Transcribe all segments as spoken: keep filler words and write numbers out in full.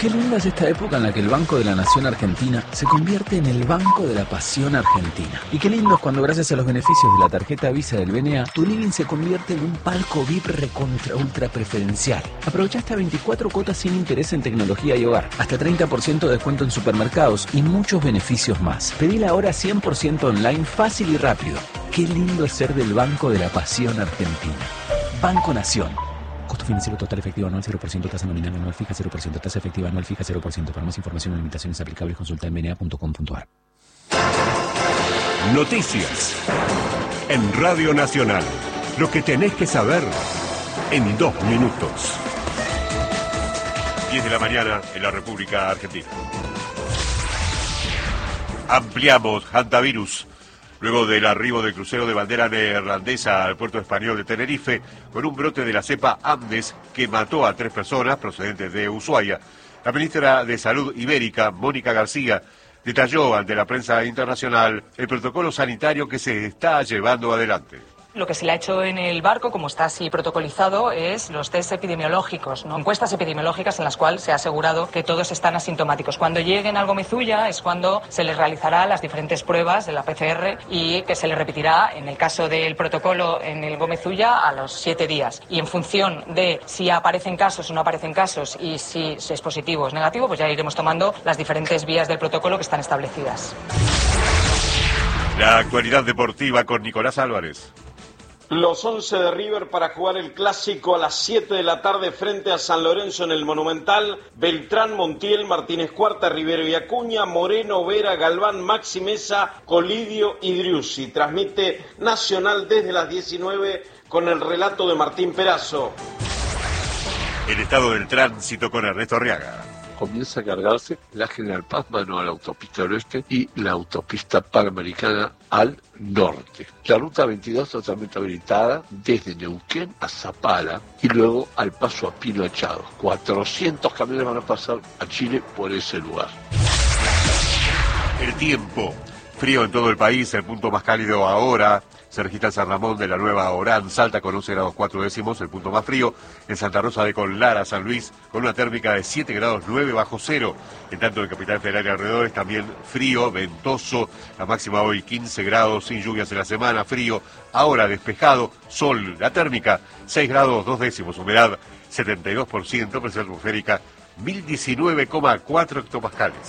Qué linda es esta época en la que el Banco de la Nación Argentina se convierte en el Banco de la Pasión Argentina. Y qué lindo es cuando gracias a los beneficios de la tarjeta Visa del B N A, tu living se convierte en un palco V I P recontra ultra preferencial. Aprovecha hasta veinticuatro cuotas sin interés en tecnología y hogar, hasta treinta por ciento de descuento en supermercados y muchos beneficios más. Pedila ahora cien por ciento online, fácil y rápido. Qué lindo es ser del Banco de la Pasión Argentina. Banco Nación. Costo financiero total efectivo anual cero por ciento, tasa nominal anual fija cero por ciento, tasa efectiva anual fija cero por ciento. Para más información o limitaciones aplicables consulta en b n a punto com punto a r. Noticias en Radio Nacional. Lo que tenés que saber en dos minutos. diez de la mañana en la República Argentina. Ampliamos hantavirus. Luego del arribo del crucero de bandera neerlandesa al puerto español de Tenerife, con un brote de la cepa Andes que mató a tres personas procedentes de Ushuaia, la ministra de Salud ibérica, Mónica García, detalló ante la prensa internacional el protocolo sanitario que se está llevando adelante. Lo que se le ha hecho en el barco, como está así protocolizado, es los test epidemiológicos, ¿no? Encuestas epidemiológicas en las cuales se ha asegurado que todos están asintomáticos. Cuando lleguen al Gomezulla es cuando se les realizará las diferentes pruebas de la P C R y que se les repetirá, en el caso del protocolo en el Gomezulla, a los siete días. Y en función de si aparecen casos o no aparecen casos y si es positivo o es negativo, pues ya iremos tomando las diferentes vías del protocolo que están establecidas. La actualidad deportiva con Nicolás Álvarez. Los once de River para jugar el clásico a las siete de la tarde frente a San Lorenzo en el Monumental. Beltrán, Montiel, Martínez Cuarta, Rivero y Acuña, Moreno, Vera, Galván, Maxi Mesa, Colidio y Driussi. Transmite Nacional desde las diecinueve con el relato de Martín Perazo. El estado del tránsito con Ernesto Arriaga. Comienza a cargarse la General Paz mano a la autopista del oeste y la autopista panamericana al norte. La ruta veintidós totalmente habilitada desde Neuquén a Zapala y luego al paso a Pino Echado. cuatrocientos camiones van a pasar a Chile por ese lugar. El tiempo. Frío en todo el país, el punto más cálido ahora se registra en San Ramón de la Nueva Orán, Salta con once grados cuatro décimos, el punto más frío. En Santa Rosa de Conlara, San Luis, con una térmica de siete grados nueve bajo cero. En tanto en Capital Federal y alrededores también frío, ventoso. La máxima hoy quince grados, sin lluvias en la semana, frío. Ahora despejado, sol, la térmica seis grados dos décimos, humedad setenta y dos por ciento, presión atmosférica mil diecinueve coma cuatro hectopascales.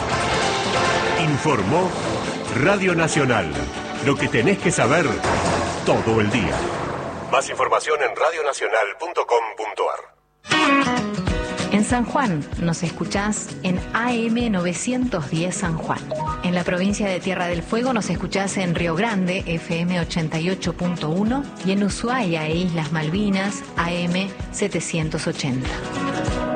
Informó Radio Nacional. Lo que tenés que saber todo el día. Más información en radio nacional punto com punto a r. En San Juan nos escuchás en A M novecientos diez San Juan. En la provincia de Tierra del Fuego nos escuchás en Río Grande, F M ochenta y ocho punto uno, y en Ushuaia e Islas Malvinas, A M setecientos ochenta.